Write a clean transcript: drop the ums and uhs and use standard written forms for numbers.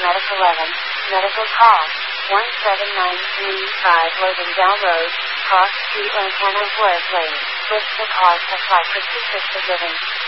Medic 11, medical call, 17935 Lodendale Road, Cross Street, Lantana, West Lane, with the cause of 556 living.